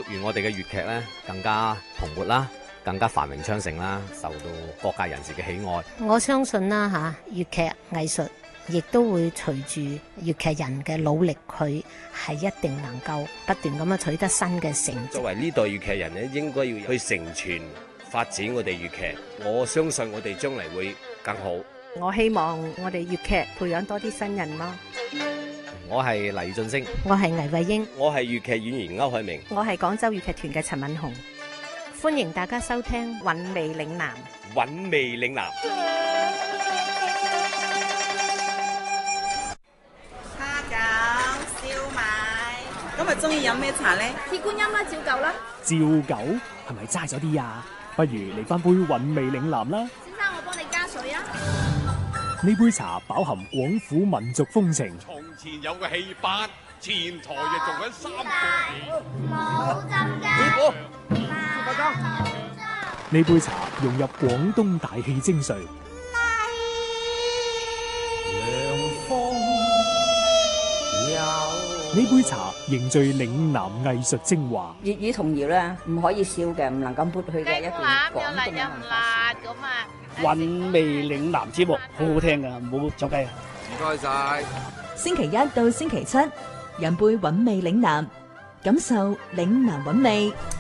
願我哋嘅粵劇咧更加蓬勃啦，更加繁榮昌盛啦，受到各界人士嘅喜愛。 我相信啦粵劇藝術亦都會隨住粵劇人嘅努力，佢係一定能夠不斷咁樣取得新嘅成績。 作為呢代粵劇人咧，應該要去承傳發展我哋粵劇。我相信我哋將嚟會更好。 我希望我哋粵劇培養多啲新人咯。 我係黎俊升， 我係倪慧英， 我係粵劇演員歐海明， 我係廣州粵劇團嘅陳敏紅。歡迎大家收聽《韻味嶺南》。 韻味嶺南。 蝦餃、燒賣，今日中意飲咩茶呢？ 鐵觀音啦，照舊啦。 照舊係咪齋咗啲啊？不如嚟翻杯韻味嶺南啦。 先生，我幫你加水啊。 呢杯茶飽含廣府民族風情。 從前有個戲班，前台就做緊3個。 冇浸㗎。 呢杯茶融入廣東大戲精髓。呢杯茶凝聚嶺南藝術精華。 粵語童謠咧，唔可以少嘅，唔能夠抹去嘅一段廣東嘅文化。 韻味嶺南節目好好聽噶，唔好走雞啊！ 唔該晒。 星期一到星期七，飲杯韻味嶺南，感受嶺南韻味。